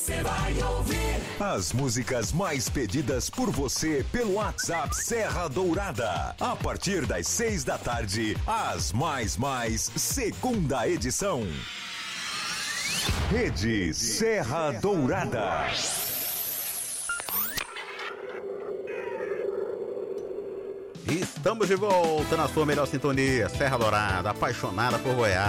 Você vai ouvir as músicas mais pedidas por você pelo WhatsApp Serra Dourada. A partir das 6 da tarde, as mais, segunda edição. Rede Serra Dourada. Estamos de volta na sua melhor sintonia, Serra Dourada, apaixonada por Goiás.